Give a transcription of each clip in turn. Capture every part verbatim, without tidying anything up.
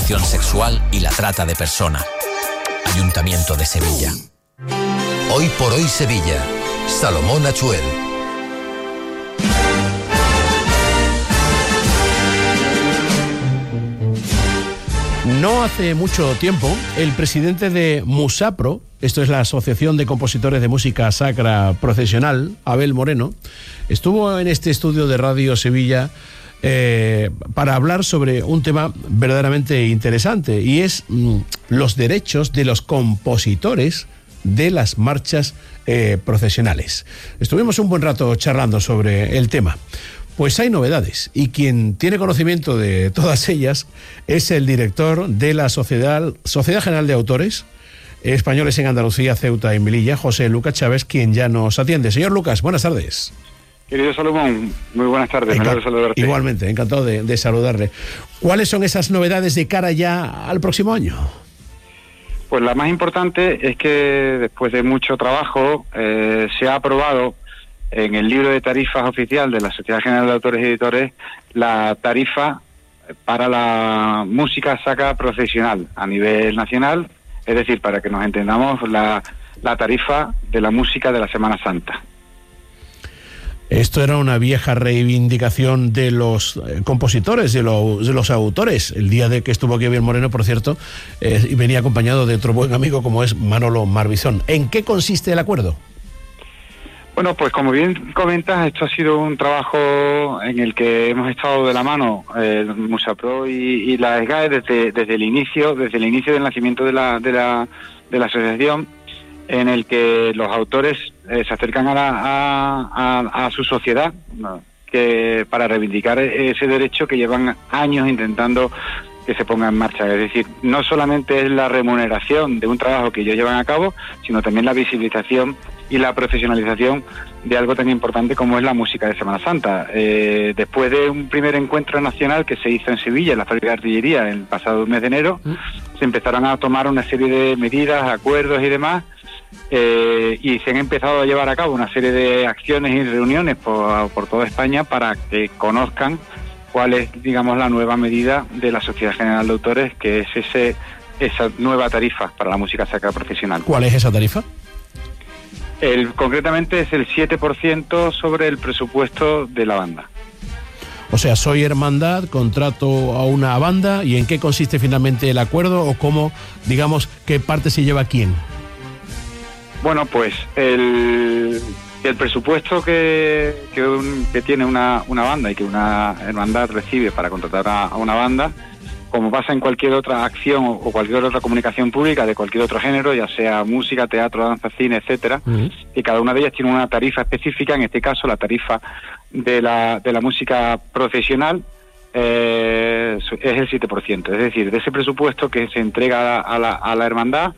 explotación sexual y la trata de personas. Ayuntamiento de Sevilla. Hoy por hoy Sevilla. Salomón Achuel. No hace mucho tiempo, el presidente de Musapro, esto es la Asociación de Compositores de Música Sacra Profesional, Abel Moreno, estuvo en este estudio de Radio Sevilla eh, para hablar sobre un tema verdaderamente interesante, y es mm, los derechos de los compositores de las marchas eh, procesionales. Estuvimos un buen rato charlando sobre el tema. Pues hay novedades, y quien tiene conocimiento de todas ellas es el director de la Sociedad, Sociedad General de Autores Españoles en Andalucía, Ceuta y Melilla, José Lucas Chávez, quien ya nos atiende. Señor Lucas, buenas tardes. Querido Salomón, muy buenas tardes, me alegro de saludarte. Igualmente, encantado de, de saludarle. ¿Cuáles son esas novedades de cara ya al próximo año? Pues la más importante es que después de mucho trabajo eh, se ha aprobado en el libro de tarifas oficial de la Sociedad General de Autores y Editores la tarifa para la música sacra profesional a nivel nacional, es decir, para que nos entendamos, la, la tarifa de la música de la Semana Santa. Esto era una vieja reivindicación de los eh, compositores, de, lo, de los autores. El día de que estuvo aquí Abel Moreno, por cierto, eh, y venía acompañado de otro buen amigo como es Manolo Marbizón. ¿En qué consiste el acuerdo? Bueno, pues como bien comentas, esto ha sido un trabajo en el que hemos estado de la mano eh, Musapro y, y la S G A E desde, desde el inicio, desde el inicio del nacimiento de la, de la, de la asociación, en el que los autores eh, se acercan a, la, a, a, a su sociedad, ¿no?, que para reivindicar ese derecho que llevan años intentando que se ponga en marcha. Es decir, no solamente es la remuneración de un trabajo que ellos llevan a cabo, sino también la visibilización y la profesionalización de algo tan importante como es la música de Semana Santa. Eh, después de un primer encuentro nacional que se hizo en Sevilla, en la Fábrica de Artillería, el pasado mes de enero, ¿Mm? se empezaron a tomar una serie de medidas, acuerdos y demás, eh, y se han empezado a llevar a cabo una serie de acciones y reuniones por, por toda España para que conozcan cuál es, digamos, la nueva medida de la Sociedad General de Autores, que es ese esa nueva tarifa para la música sacra profesional. ¿Cuál es esa tarifa? El, concretamente es el siete por ciento sobre el presupuesto de la banda. O sea, soy hermandad, contrato a una banda, ¿y en qué consiste finalmente el acuerdo o cómo, digamos, qué parte se lleva quién? Bueno, pues el, el presupuesto que, que, un, que tiene una, una banda y que una hermandad recibe para contratar a, a una banda, como pasa en cualquier otra acción o cualquier otra comunicación pública de cualquier otro género, ya sea música, teatro, danza, cine, etcétera, uh-huh. y cada una de ellas tiene una tarifa específica. En este caso, la tarifa de la de la música profesional eh, es el siete por ciento. Es decir, de ese presupuesto que se entrega a la, a la hermandad,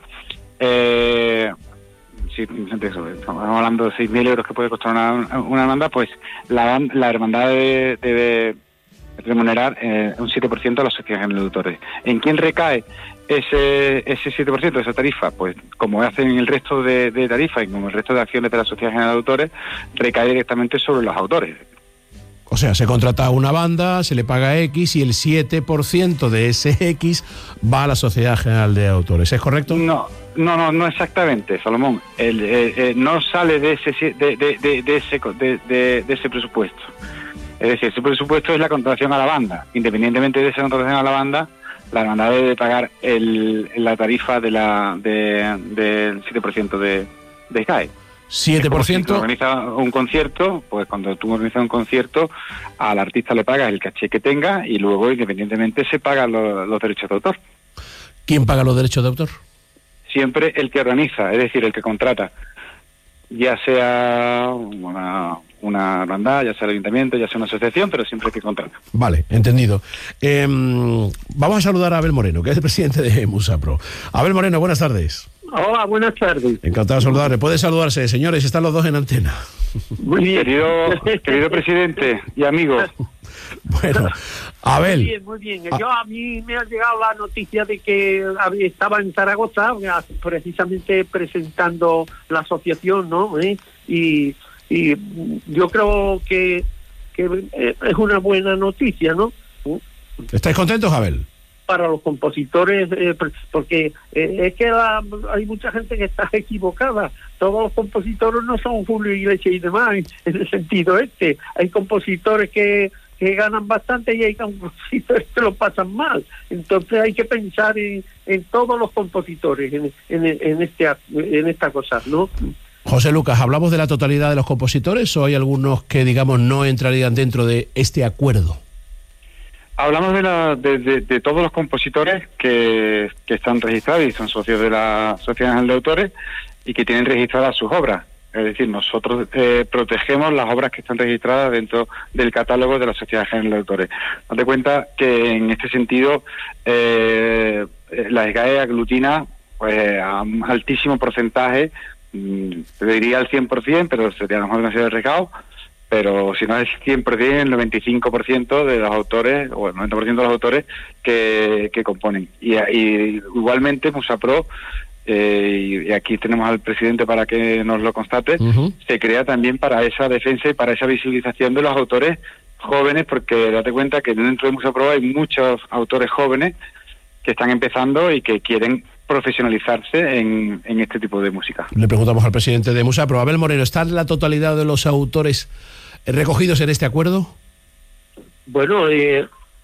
eh, si estamos hablando de seis mil euros que puede costar una, una hermandad, pues la, la hermandad debe... debe remunerar eh, un siete por ciento a la Sociedad General de Autores. ¿En quién recae ese ese siete por ciento de esa tarifa? Pues como hacen en el resto de, de tarifas y como el resto de acciones de la Sociedad General de Autores, recae directamente sobre los autores. O sea, se contrata a una banda, se le paga X y el siete por ciento de ese X va a la Sociedad General de Autores. ¿Es correcto? No, no, no, no exactamente, Salomón. El, eh, eh, no sale de ese de, de, de, de ese de, de, de ese presupuesto. Es decir, ese presupuesto es la contratación a la banda. Independientemente de esa contratación a la banda, la hermandad debe pagar el, la tarifa de la de, del siete por ciento de, de S G A E. siete por ciento. Si organiza un concierto, pues cuando tú organizas un concierto, al artista le pagas el caché que tenga y luego, independientemente, se pagan los, los derechos de autor. ¿Quién paga los derechos de autor? Siempre el que organiza, es decir, el que contrata. Ya sea una, una hermandad, ya sea el ayuntamiento, ya sea una asociación, pero siempre hay que contratar. Vale, entendido. Eh, vamos a saludar a Abel Moreno, que es el presidente de Musapro. Abel Moreno, buenas tardes. Hola, buenas tardes. Encantado de saludarle. Puede saludarse, señores, están los dos en antena. Muy bien. Querido, querido presidente y amigos. Bueno, Abel. Muy bien, muy bien. Yo, a mí me ha llegado la noticia de que estaba en Zaragoza, precisamente presentando la asociación, ¿no? ¿Eh? Y, y yo creo que, que es una buena noticia, ¿no? ¿Estáis contentos, Abel? para los compositores, eh, porque eh, es que la, hay mucha gente que está equivocada. Todos los compositores no son Julio Iglesias y demás, en el sentido este. Hay compositores que, que ganan bastante y hay compositores que lo pasan mal. Entonces hay que pensar en, en todos los compositores, en, en, en, este, en esta cosa, ¿no? José Lucas, ¿hablamos de la totalidad de los compositores o hay algunos que, digamos, no entrarían dentro de este acuerdo? Hablamos de, la, de, de, de todos los compositores que, que están registrados y son socios de la Sociedad General de Autores y que tienen registradas sus obras. Es decir, nosotros eh, protegemos las obras que están registradas dentro del catálogo de la Sociedad General de Autores. Date cuenta que en este sentido eh, la SGAE aglutina pues, a un altísimo porcentaje, mmm, te diría al cien por ciento, pero sería a lo mejor demasiado arriesgado, pero si no es cien por ciento, el noventa y cinco por ciento de los autores, o el noventa por ciento de los autores que, que componen. Y, y igualmente Musapro, eh, y aquí tenemos al presidente para que nos lo constate, uh-huh. se crea también para esa defensa y para esa visibilización de los autores jóvenes, porque date cuenta que dentro de Musapro hay muchos autores jóvenes que están empezando y que quieren profesionalizarse en, en este tipo de música. Le preguntamos al presidente de Musapro, Abel Moreno, ¿están la totalidad de los autores recogidos en este acuerdo? Bueno, eh,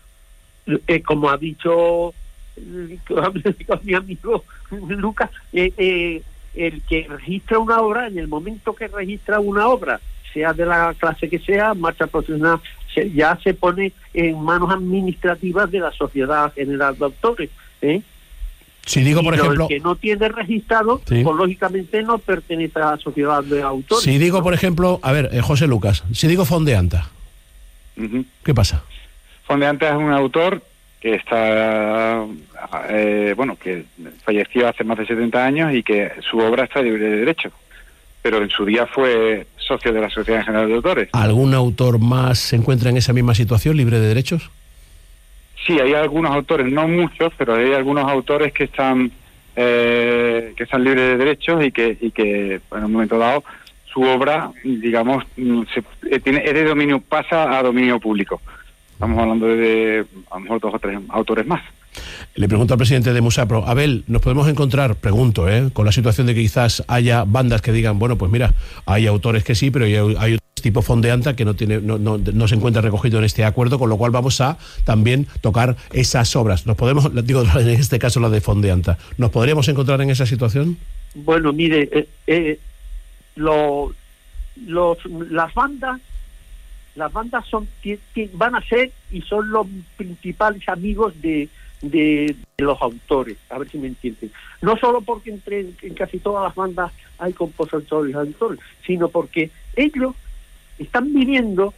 eh, como ha dicho eh, con mi amigo Lucas, eh, eh, el que registra una obra, en el momento que registra una obra, sea de la clase que sea, marcha profesional, se, ya se pone en manos administrativas de la Sociedad General de Autores, ¿eh? Si digo, por y ejemplo, el que no tiene registrado, sí. pues lógicamente no pertenece a la sociedad de autores. Si digo, ¿no? por ejemplo, a ver, eh, José Lucas, si digo Fondeanta, uh-huh. ¿qué pasa? Fondeanta es un autor que está, eh, bueno, que falleció hace más de setenta años y que su obra está libre de derecho, pero en su día fue socio de la Sociedad General de Autores. ¿Algún autor más se encuentra en esa misma situación, libre de derechos? Sí, hay algunos autores, no muchos, pero hay algunos autores que están eh, que están libres de derechos y que y que en un momento dado su obra, digamos, se, eh, tiene es de dominio, pasa a dominio público. Estamos hablando de, de a lo mejor dos o tres autores más. Le pregunto al presidente de Musapro, Abel, ¿nos podemos encontrar, pregunto, eh, con la situación de que quizás haya bandas que digan, bueno, pues mira, hay autores que sí, pero hay, hay otros tipo Fondeanta que no tiene no, no, no se encuentra recogido en este acuerdo, con lo cual vamos a también tocar esas obras? ¿Nos podemos, digo, en este caso la de Fondeanta, ¿nos podríamos encontrar en esa situación? Bueno, mire, eh, eh, lo, los, las bandas las bandas son que, que van a ser y son los principales amigos de, de, de los autores, a ver si me entienden. No solo porque entre en casi todas las bandas hay compositores y autores, sino porque ellos están viviendo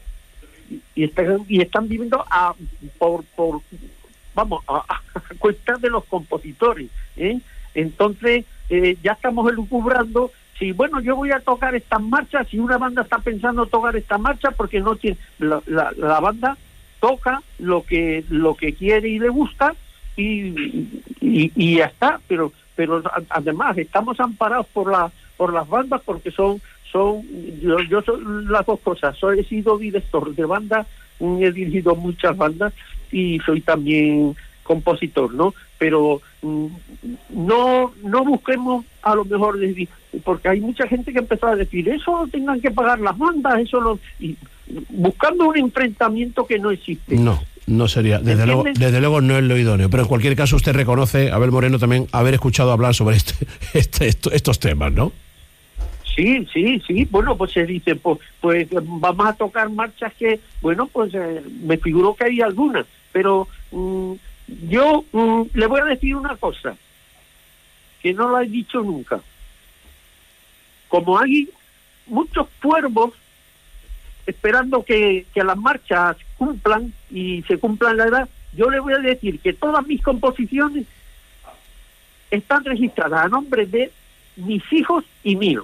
y están y están viviendo a por por vamos a, a cuenta de los compositores, ¿eh? Entonces eh, ya estamos elucubrando si bueno yo voy a tocar estas marchas, si una banda está pensando tocar esta marcha porque no tiene la, la, la banda toca lo que lo que quiere y le gusta y, y, y ya está, pero pero además estamos amparados por la por las bandas porque son son yo, yo soy las dos cosas, soy, he sido director de banda, he dirigido muchas bandas y soy también compositor, ¿no? Pero mm, no no busquemos a lo mejor decir, porque hay mucha gente que empezó a decir eso tengan que pagar las bandas, eso no, y buscando un enfrentamiento que no existe. No, no sería, desde luego, desde luego no es lo idóneo, pero en cualquier caso usted reconoce, Abel Moreno, también haber escuchado hablar sobre este, este esto, estos temas, ¿no? Sí, sí, sí, bueno, pues se dice, pues, pues vamos a tocar marchas que, bueno, pues eh, me figuró que hay algunas, pero mm, yo mm, le voy a decir una cosa, que no lo he dicho nunca. Como hay muchos cuervos esperando que, que las marchas cumplan y se cumplan la edad, yo le voy a decir que todas mis composiciones están registradas a nombre de mis hijos y míos.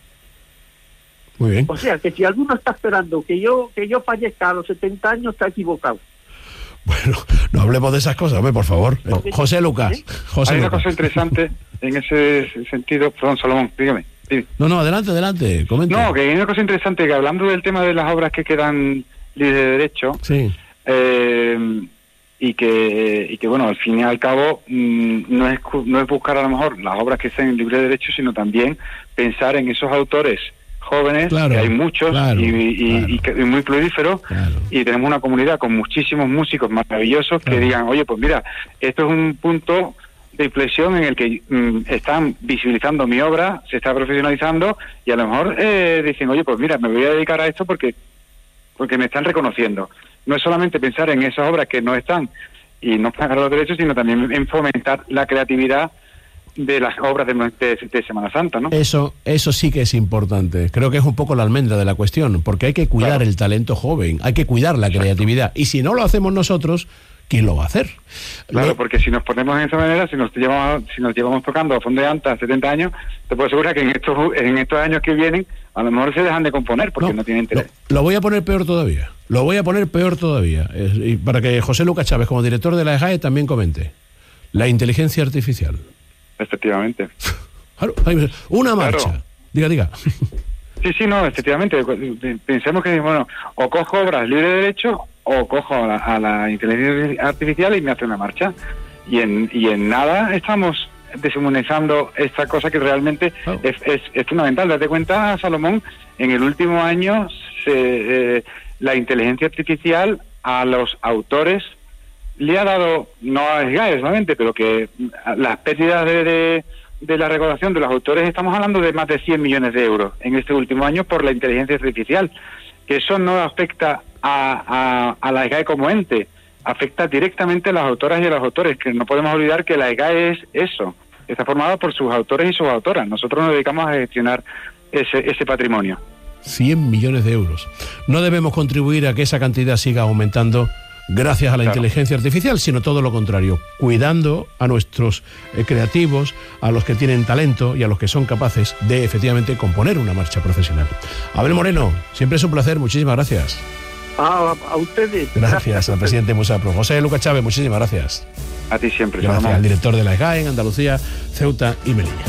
Muy bien. O sea, que si alguno está esperando que yo que yo fallezca a los setenta años, está equivocado. Bueno, no hablemos de esas cosas, hombre, por favor. No. José Lucas. ¿Eh? José Hay Lucas. una cosa interesante en ese sentido. Perdón, Salomón, dígame. Sí. No, no, adelante, adelante, comente. No, que hay una cosa interesante, que hablando del tema de las obras que quedan libres de derecho, sí. eh, y que, y que bueno, al fin y al cabo mmm, no es no es buscar a lo mejor las obras que estén en libre derecho, sino también pensar en esos autores jóvenes, claro, que hay muchos, claro, y, y, claro. y, y muy prolíferos, claro. Y tenemos una comunidad con muchísimos músicos maravillosos, claro, que digan, oye, pues mira, esto es un punto de inflexión en el que mmm, están visibilizando mi obra, se está profesionalizando, y a lo mejor eh, dicen, oye, pues mira, me voy a dedicar a esto porque porque me están reconociendo. No es solamente pensar en esas obras que no están y no pagar los derechos, sino también en fomentar la creatividad de las obras de, de, de Semana Santa, ¿no? Eso, eso sí que es importante. Creo que es un poco la almendra de la cuestión, porque hay que cuidar, claro, el talento joven, hay que cuidar la creatividad. Y si no lo hacemos nosotros, ¿quién lo va a hacer? Claro, lo... porque si nos ponemos en esa manera, si nos llevamos, si nos llevamos tocando a fondo de anta setenta años, te puedo asegurar que en estos en estos años que vienen, a lo mejor se dejan de componer porque no, no tienen interés. Lo, lo voy a poner peor todavía. Lo voy a poner peor todavía. Eh, y para que José Lucas Chávez, como director de la E G A E, también comente. La inteligencia artificial. Efectivamente. Una marcha. Claro. Diga, diga. Sí, sí, no, efectivamente. Pensemos que, bueno, o cojo obras libre de derecho o cojo a la, a la inteligencia artificial y me hace una marcha. Y en, y en nada estamos deshumanizando esta cosa que realmente oh. es, es, es fundamental. Date cuenta, Salomón, en el último año se, eh, la inteligencia artificial a los autores le ha dado, no a E G A E solamente, pero que las pérdidas de, de, de la recaudación de los autores, estamos hablando de más de cien millones de euros en este último año por la inteligencia artificial, que eso no afecta a, a, a la E G A E como ente, afecta directamente a las autoras y a los autores, que no podemos olvidar que la E G A E es eso, está formada por sus autores y sus autoras. Nosotros nos dedicamos a gestionar ese, ese patrimonio. cien millones de euros. No debemos contribuir a que esa cantidad siga aumentando gracias a la claro. inteligencia artificial, sino todo lo contrario, cuidando a nuestros eh, creativos, a los que tienen talento y a los que son capaces de efectivamente componer una marcha profesional. Abel Moreno, siempre es un placer, muchísimas gracias. Ah, a ustedes. Gracias, gracias al presidente Musapro. José Lucas Chávez, muchísimas gracias. A ti siempre. Gracias al director de la E G A E en Andalucía, Ceuta y Melilla.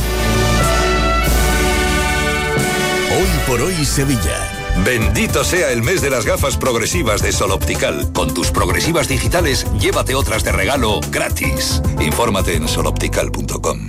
Hoy por hoy Sevilla. Bendito sea el mes de las gafas progresivas de Sol Optical. Con tus progresivas digitales, llévate otras de regalo gratis. Infórmate en sol optical punto com.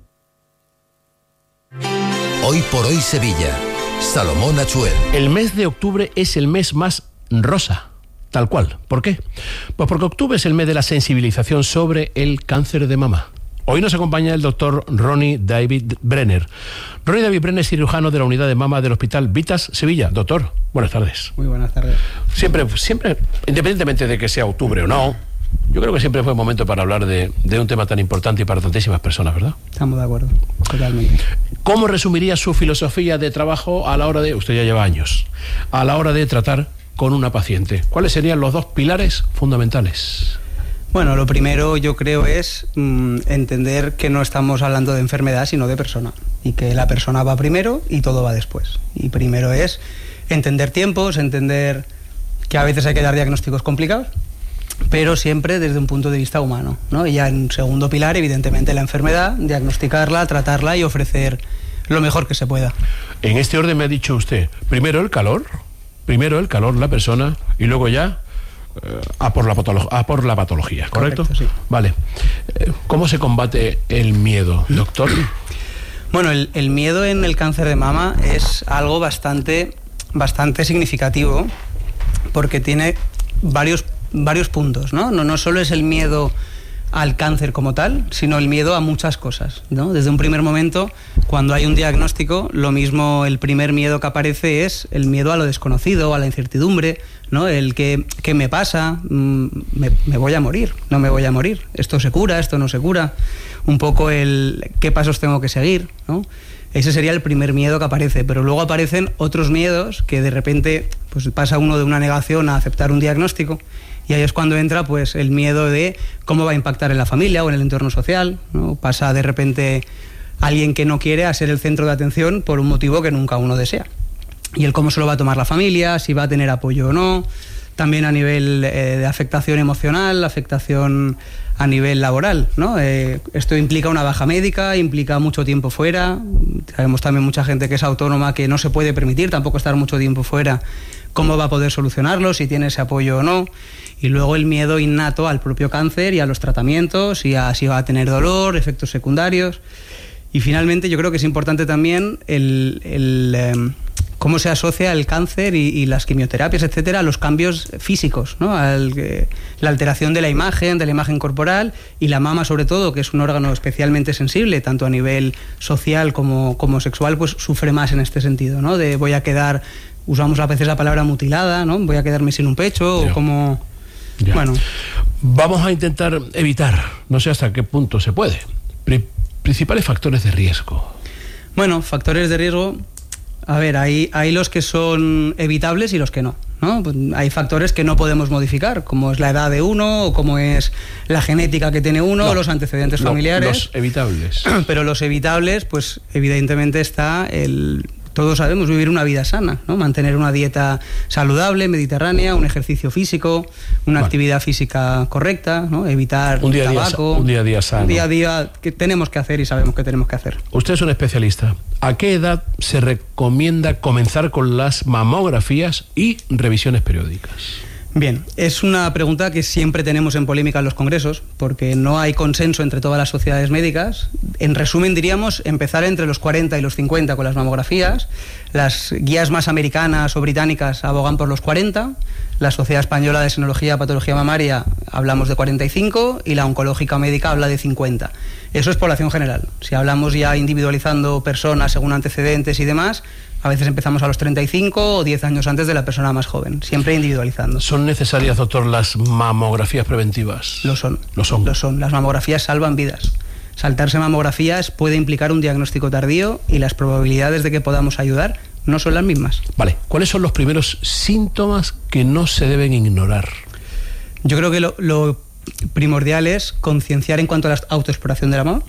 Hoy por hoy Sevilla. Salomón Achuel. El mes de octubre es el mes más rosa, tal cual. ¿Por qué? Pues porque octubre es el mes de la sensibilización sobre el cáncer de mama. Hoy nos acompaña el doctor Ronnie David Brenner. Ronnie David Brenner es cirujano de la unidad de mama del Hospital Vitas, Sevilla. Doctor, buenas tardes. Muy buenas tardes. Siempre, siempre, independientemente de que sea octubre o no, yo creo que siempre fue momento para hablar de, de un tema tan importante y para tantísimas personas, ¿verdad? Estamos de acuerdo, totalmente. ¿Cómo resumiría su filosofía de trabajo a la hora de, usted ya lleva años, a la hora de tratar con una paciente? ¿Cuáles serían los dos pilares fundamentales? Bueno, lo primero yo creo es mmm, entender que no estamos hablando de enfermedad, sino de persona. Y que la persona va primero y todo va después. Y primero es entender tiempos, entender que a veces hay que dar diagnósticos complicados, pero siempre desde un punto de vista humano, ¿no? Y ya en segundo pilar, evidentemente, la enfermedad, diagnosticarla, tratarla y ofrecer lo mejor que se pueda. En este orden me ha dicho usted, primero el calor, primero el calor, la persona, y luego ya eh, a, por la patolo- a por la patología, ¿correcto? Correcto, sí. Vale. Eh, ¿Cómo se combate el miedo, doctor? Bueno, el, el miedo en el cáncer de mama es algo bastante, bastante significativo, porque tiene varios varios puntos, ¿no? No, no solo es el miedo al cáncer como tal, sino el miedo a muchas cosas, ¿no? Desde un primer momento, cuando hay un diagnóstico, lo mismo, el primer miedo que aparece es el miedo a lo desconocido, a la incertidumbre, ¿no? El que, ¿qué me pasa? Me, me voy a morir, no me voy a morir, esto se cura, esto no se cura, un poco el qué pasos tengo que seguir, ¿no? Ese sería el primer miedo que aparece, pero luego aparecen otros miedos que de repente pues pasa uno de una negación a aceptar un diagnóstico. Y ahí es cuando entra pues el miedo de cómo va a impactar en la familia o en el entorno social, ¿no? Pasa de repente alguien que no quiere a ser el centro de atención por un motivo que nunca uno desea. Y el cómo se lo va a tomar la familia, si va a tener apoyo o no. También a nivel eh, de afectación emocional, afectación a nivel laboral, ¿no? Eh, esto implica una baja médica, implica mucho tiempo fuera. Sabemos también mucha gente que es autónoma que no se puede permitir tampoco estar mucho tiempo fuera. ¿Cómo va a poder solucionarlo? Si tiene ese apoyo o no. Y luego el miedo innato al propio cáncer y a los tratamientos, y a si va a tener dolor, efectos secundarios. Y finalmente yo creo que es importante también el, el eh, cómo se asocia el cáncer y, y las quimioterapias, etcétera, a los cambios físicos, ¿no? Al, eh, la alteración de la imagen, de la imagen corporal, y la mama sobre todo, que es un órgano especialmente sensible, tanto a nivel social como, como sexual, pues sufre más en este sentido, ¿no? De voy a quedar, usamos a veces la palabra mutilada, ¿no? Voy a quedarme sin un pecho, yeah. o como... Yeah. Bueno. Vamos a intentar evitar, no sé hasta qué punto se puede, Pri- principales factores de riesgo. Bueno, factores de riesgo, a ver, hay, hay los que son evitables y los que no, ¿no? Pues hay factores que no podemos modificar, como es la edad de uno, o como es la genética que tiene uno, no, o los antecedentes no, familiares. Los evitables. Pero los evitables, pues evidentemente está el... Todos sabemos vivir una vida sana, ¿no? Mantener una dieta saludable, mediterránea, un ejercicio físico, una vale. actividad física correcta, ¿no? Evitar un día tabaco. Día, un día a día sano. Un día a día que tenemos que hacer y sabemos que tenemos que hacer. Usted es un especialista. ¿A qué edad se recomienda comenzar con las mamografías y revisiones periódicas? Bien, es una pregunta que siempre tenemos en polémica en los congresos, porque no hay consenso entre todas las sociedades médicas. En resumen, diríamos, empezar entre los cuarenta y los cincuenta con las mamografías. Las guías más americanas o británicas abogan por los cuarenta. La Sociedad Española de Senología y Patología Mamaria hablamos de cuarenta y cinco, y la Oncológica Médica habla de cincuenta. Eso es población general. Si hablamos ya individualizando personas según antecedentes y demás, a veces empezamos a los treinta y cinco o diez años antes de la persona más joven, siempre individualizando. ¿Son necesarias, doctor, las mamografías preventivas? Lo son. Lo son. Lo son. Las mamografías salvan vidas. Saltarse mamografías puede implicar un diagnóstico tardío, y las probabilidades de que podamos ayudar no son las mismas. Vale. ¿Cuáles son los primeros síntomas que no se deben ignorar? Yo creo que lo, lo primordial es concienciar en cuanto a la autoexploración de la mama,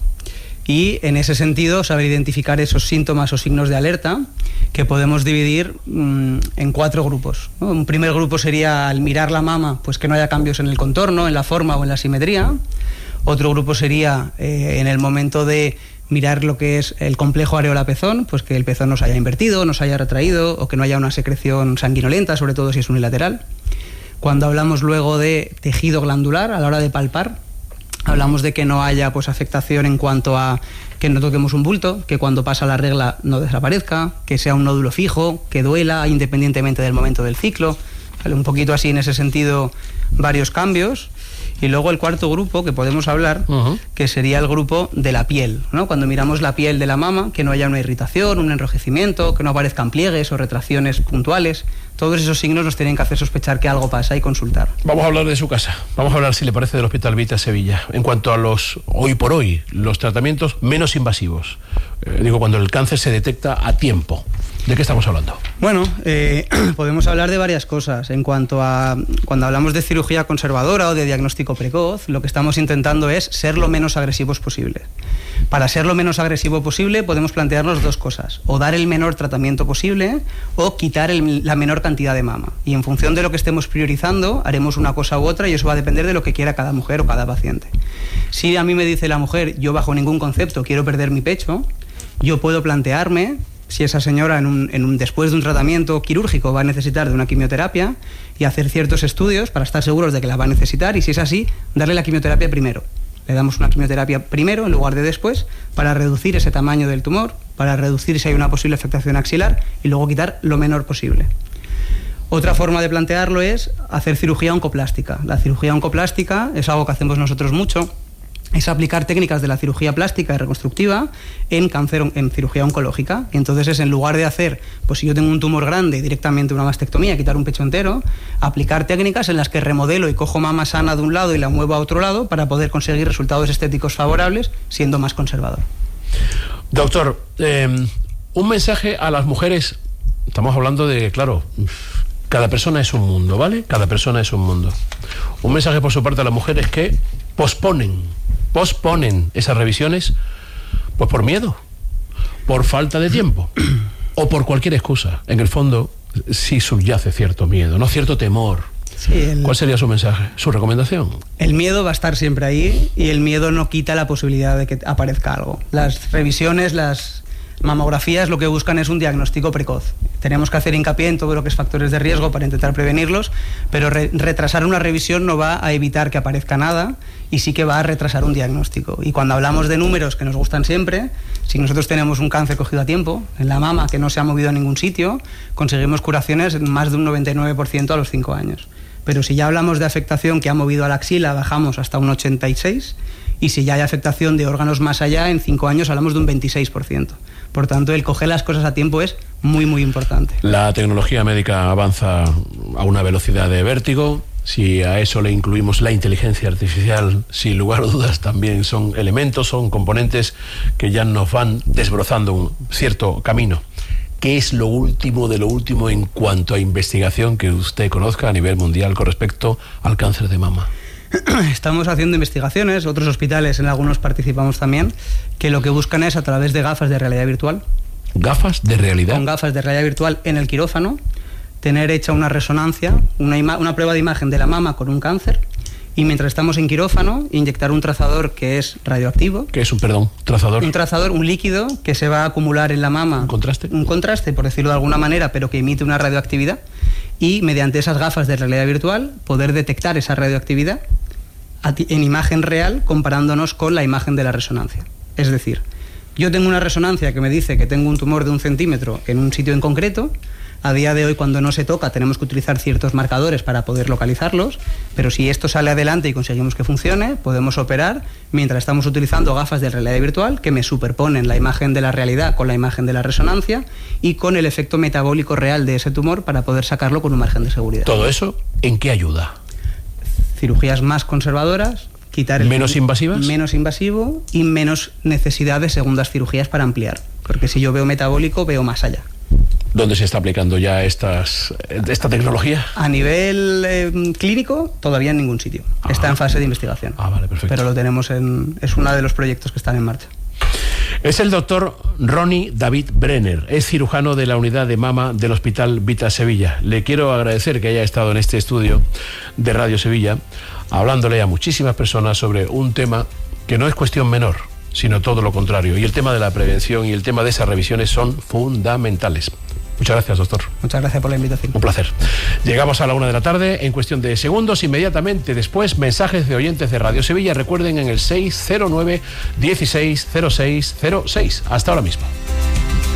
y en ese sentido saber identificar esos síntomas o signos de alerta, que podemos dividir mmm, en cuatro grupos, ¿no? Un primer grupo sería, al mirar la mama, pues que no haya cambios en el contorno, en la forma o en la simetría. Otro grupo sería eh, en el momento de mirar lo que es el complejo areola-pezón, pues que el pezón no se haya invertido, no se haya retraído, o que no haya una secreción sanguinolenta, sobre todo si es unilateral. Cuando hablamos luego de tejido glandular, a la hora de palpar, hablamos de que no haya pues afectación en cuanto a que no toquemos un bulto, que cuando pasa la regla no desaparezca, que sea un nódulo fijo, que duela independientemente del momento del ciclo. ¿Vale? Un poquito así en ese sentido, varios cambios. Y luego el cuarto grupo que podemos hablar, uh-huh. que sería el grupo de la piel, ¿no? Cuando miramos la piel de la mama, que no haya una irritación, un enrojecimiento, que no aparezcan pliegues o retracciones puntuales. Todos esos signos nos tienen que hacer sospechar que algo pasa y consultar. Vamos a hablar de su casa. Vamos a hablar, si le parece, del Hospital Vita Sevilla. En cuanto a los, hoy por hoy, los tratamientos menos invasivos. Eh, digo, cuando el cáncer se detecta a tiempo. ¿De qué estamos hablando? Bueno, eh, podemos hablar de varias cosas. En cuanto a, cuando hablamos de cirugía conservadora o de diagnóstico precoz, lo que estamos intentando es ser lo menos agresivos posible. Para ser lo menos agresivo posible podemos plantearnos dos cosas: o dar el menor tratamiento posible, o quitar el, la menor cantidad de mama. Y en función de lo que estemos priorizando, haremos una cosa u otra, y eso va a depender de lo que quiera cada mujer o cada paciente. Si a mí me dice la mujer, yo bajo ningún concepto quiero perder mi pecho, yo puedo plantearme si esa señora en un, en un, después de un tratamiento quirúrgico va a necesitar de una quimioterapia, y hacer ciertos estudios para estar seguros de que la va a necesitar, y si es así, darle la quimioterapia primero. Le damos una quimioterapia primero en lugar de después, para reducir ese tamaño del tumor, para reducir si hay una posible afectación axilar, y luego quitar lo menor posible. Otra forma de plantearlo es hacer cirugía oncoplástica. La cirugía oncoplástica es algo que hacemos nosotros mucho. Es aplicar técnicas de la cirugía plástica y reconstructiva en cáncer, en cirugía oncológica. Entonces es, en lugar de hacer, pues si yo tengo un tumor grande, directamente una mastectomía, quitar un pecho entero, aplicar técnicas en las que remodelo y cojo mama sana de un lado y la muevo a otro lado para poder conseguir resultados estéticos favorables, siendo más conservador. Doctor, eh, un mensaje a las mujeres. Estamos hablando de, claro, cada persona es un mundo, ¿vale? Cada persona es un mundo. Un mensaje por su parte a las mujeres que posponen posponen esas revisiones, pues por miedo, por falta de tiempo o por cualquier excusa. En el fondo sí subyace cierto miedo, no cierto temor. Sí, el, ¿Cuál sería su mensaje, su recomendación? El miedo va a estar siempre ahí y el miedo no quita la posibilidad de que aparezca algo. Las revisiones, las mamografías lo que buscan es un diagnóstico precoz. Tenemos que hacer hincapié en todo lo que es factores de riesgo para intentar prevenirlos, pero re retrasar una revisión no va a evitar que aparezca nada y sí que va a retrasar un diagnóstico. Y cuando hablamos de números que nos gustan siempre, si nosotros tenemos un cáncer cogido a tiempo, en la mama que no se ha movido a ningún sitio, conseguimos curaciones en más de un noventa y nueve por ciento a los cinco años. Pero si ya hablamos de afectación que ha movido a la axila, bajamos hasta un ochenta y seis por ciento, y si ya hay afectación de órganos más allá, en cinco años hablamos de un veintiséis por ciento. Por tanto, el coger las cosas a tiempo es muy, muy importante. La tecnología médica avanza a una velocidad de vértigo. Si a eso le incluimos la inteligencia artificial, sin lugar a dudas también son elementos, son componentes que ya nos van desbrozando un cierto camino. ¿Qué es lo último de lo último en cuanto a investigación que usted conozca a nivel mundial con respecto al cáncer de mama? Estamos haciendo investigaciones, otros hospitales, en algunos participamos también, que lo que buscan es a través de gafas de realidad virtual. ¿Gafas de realidad? Con gafas de realidad virtual en el quirófano, tener hecha una resonancia, una, una prueba de imagen de la mama con un cáncer, y mientras estamos en quirófano, inyectar un trazador que es radioactivo. ¿Qué es un, perdón, trazador? Un trazador, un líquido que se va a acumular en la mama. ¿Un contraste? Un contraste, por decirlo de alguna manera, pero que emite una radioactividad. Y mediante esas gafas de realidad virtual, poder detectar esa radioactividad en imagen real, comparándonos con la imagen de la resonancia. Es decir, yo tengo una resonancia que me dice que tengo un tumor de un centímetro en un sitio en concreto. A día de hoy, cuando no se toca, tenemos que utilizar ciertos marcadores para poder localizarlos, pero si esto sale adelante y conseguimos que funcione, podemos operar mientras estamos utilizando gafas de realidad virtual que me superponen la imagen de la realidad con la imagen de la resonancia y con el efecto metabólico real de ese tumor para poder sacarlo con un margen de seguridad. ¿Todo eso en qué ayuda? Cirugías más conservadoras, quitar el ¿Menos invasivas? Menos invasivo y menos necesidad de segundas cirugías para ampliar, porque si yo veo metabólico, veo más allá. ¿Dónde se está aplicando ya estas, esta tecnología? A nivel eh, clínico, todavía en ningún sitio. Ah, está en fase de investigación. Ah, vale, perfecto. Pero lo tenemos en... es uno de los proyectos que están en marcha. Es el doctor Ronnie David Brenner, es cirujano de la unidad de mama del Hospital Vita Sevilla. Le quiero agradecer que haya estado en este estudio de Radio Sevilla, hablándole a muchísimas personas sobre un tema que no es cuestión menor, sino todo lo contrario. Y el tema de la prevención y el tema de esas revisiones son fundamentales. Muchas gracias, doctor. Muchas gracias por la invitación. Un placer. Llegamos a la una de la tarde en cuestión de segundos. Inmediatamente después, mensajes de oyentes de Radio Sevilla. Recuerden en el seis cero nueve, dieciséis, cero seis cero seis. Hasta ahora mismo.